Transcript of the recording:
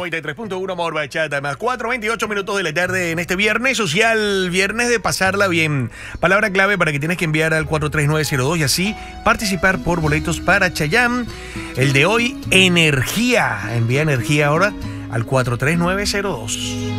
93.1 Amor Bachata, más 4:28 minutos de la tarde en este viernes social, viernes de pasarla bien. Palabra clave para que tienes que enviar al 43902 y así participar por boletos para Chayanne. El de hoy, energía. Envía energía ahora al 43902.